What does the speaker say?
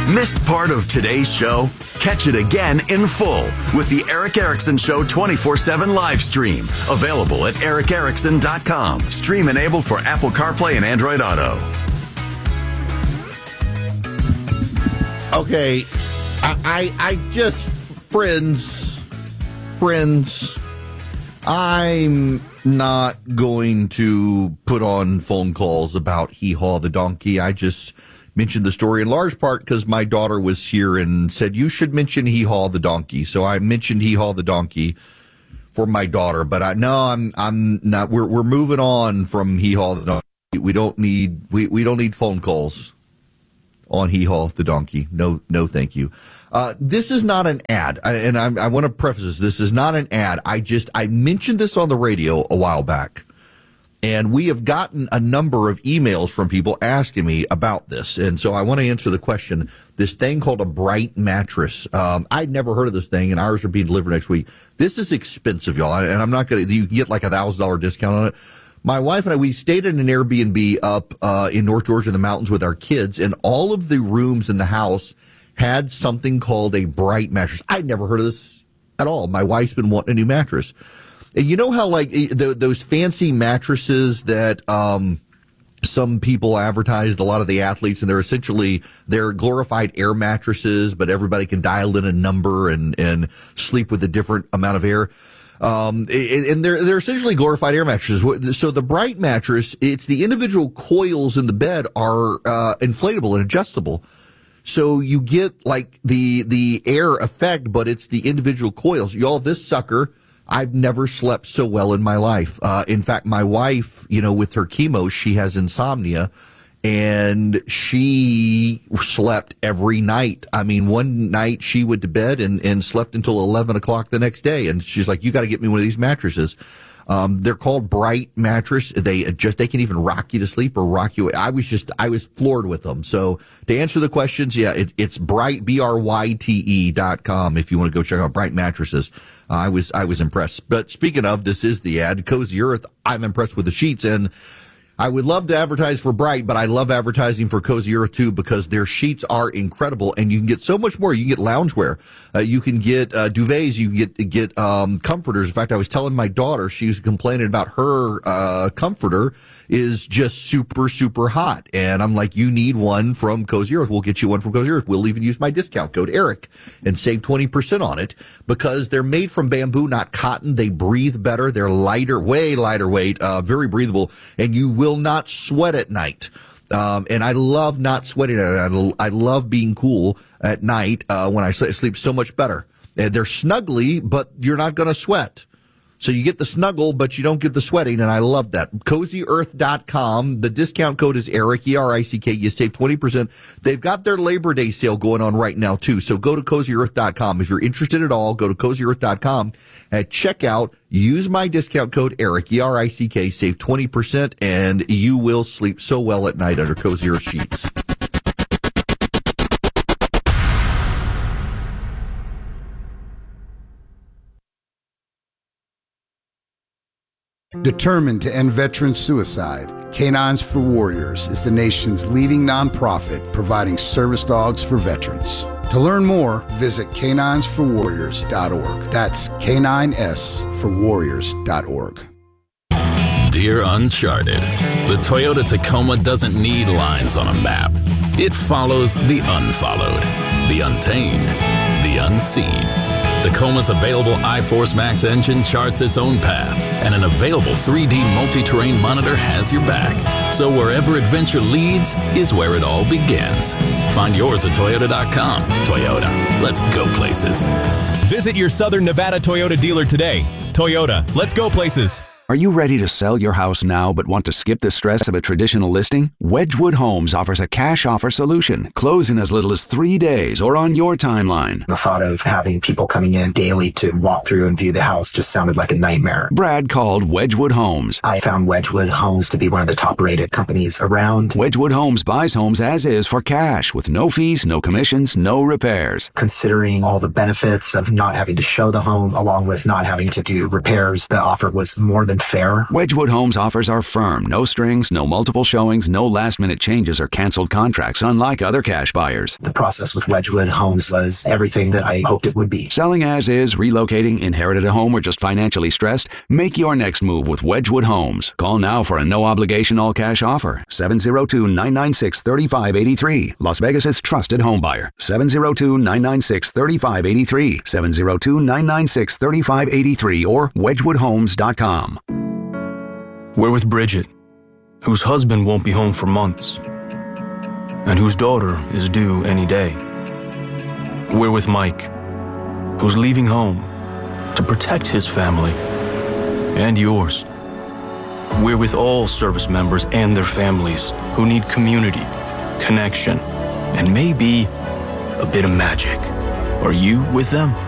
Missed part of today's show? Catch it again in full with the Eric Erickson Show 24/7 live stream. Available at ericerickson.com. Stream enabled for Apple CarPlay and Android Auto. Okay, I just, friends, I'm not going to put on phone calls about Hee Haw the donkey. I just mentioned the story in large part because my daughter was here and said, you should mention Hee Haw the donkey. So I mentioned Hee Haw the donkey for my daughter, but I'm not, we're moving on from Hee Haw the donkey. We don't need phone calls on Hee Haw the donkey. No, thank you. This is not an ad, and I want to preface this. This is not an ad. I mentioned this on the radio a while back, and we have gotten a number of emails from people asking me about this, and so I want to answer the question. This thing called a Bright mattress. I'd never heard of this thing, and ours are being delivered next week. This is expensive, y'all, and I'm not going to. You can get like $1,000 discount on it. My wife and I, we stayed in an Airbnb up in North Georgia in the mountains with our kids, and all of the rooms in the house had something called a Bright mattress. I'd never heard of this at all. My wife's been wanting a new mattress. And you know how, like, those fancy mattresses that some people advertised, a lot of the athletes, and they're glorified air mattresses, but everybody can dial in a number and sleep with a different amount of air. And they're essentially glorified air mattresses. So the Bright mattress, it's the individual coils in the bed are inflatable and adjustable. So you get like the air effect, but it's the individual coils. Y'all, this sucker, I've never slept so well in my life. In fact, my wife, with her chemo, she has insomnia. And she slept every night. I mean, one night she went to bed and slept until 11 o'clock the next day. And she's like, you got to get me one of these mattresses. They're called Bright mattress. They can even rock you to sleep or rock you. I was floored with them. So to answer the questions, yeah, it's Bright, BRYTE.com. If you want to go check out Bright mattresses. I was impressed. But speaking of, this is the ad, Cozy Earth. I'm impressed with the sheets, and I would love to advertise for Bright, but I love advertising for Cozy Earth too because their sheets are incredible, and you can get so much more. You can get loungewear, you can get duvets, you can get comforters. In fact, I was telling my daughter, she was complaining about her comforter is just super, super hot, and I'm like, you need one from Cozy Earth. We'll get you one from Cozy Earth. We'll even use my discount code Eric and save 20% on it because they're made from bamboo, not cotton. They breathe better. They're lighter, way lighter weight, very breathable, and you will not sweat at night. And I love not sweating at night. I love being cool at night when I sleep so much better. And they're snuggly, but you're not going to sweat. So you get the snuggle, but you don't get the sweating, and I love that. CozyEarth.com. The discount code is Eric, E-R-I-C-K. You save 20%. They've got their Labor Day sale going on right now, too. So go to CozyEarth.com. If you're interested at all, go to CozyEarth.com. At checkout, use my discount code Eric, E-R-I-C-K. Save 20%, and you will sleep so well at night under Cozy Earth sheets. Determined to end veteran suicide, Canines for Warriors is the nation's leading nonprofit providing service dogs for veterans. To learn more, visit caninesforwarriors.org. That's caninesforwarriors.org. Dear Uncharted, the Toyota Tacoma doesn't need lines on a map. It follows the unfollowed, the untamed, the unseen. Tacoma's available iForce Max engine charts its own path, and an available 3D multi-terrain monitor has your back. So wherever adventure leads is where it all begins. Find yours at Toyota.com. Toyota, let's go places. Visit your Southern Nevada Toyota dealer today. Toyota, let's go places. Are you ready to sell your house now but want to skip the stress of a traditional listing? Wedgwood Homes offers a cash offer solution. Close in as little as 3 days or on your timeline. The thought of having people coming in daily to walk through and view the house just sounded like a nightmare. Brad called Wedgwood Homes. I found Wedgwood Homes to be one of the top-rated companies around. Wedgwood Homes buys homes as is for cash with no fees, no commissions, no repairs. Considering all the benefits of not having to show the home along with not having to do repairs, the offer was more than and fair. Wedgwood Homes offers are firm, no strings, no multiple showings, no last-minute changes or canceled contracts, unlike other cash buyers. The process with Wedgwood Homes was everything that I hoped it would be. Selling as is, relocating, inherited a home, or just financially stressed? Make your next move with Wedgwood Homes. Call now for a no-obligation all-cash offer. 702-996-3583. Las Vegas' trusted home buyer. 702-996-3583. 702-996-3583 or wedgwoodhomes.com. We're with Bridget, whose husband won't be home for months, and whose daughter is due any day. We're with Mike, who's leaving home to protect his family and yours. We're with all service members and their families who need community, connection, and maybe a bit of magic. Are you with them?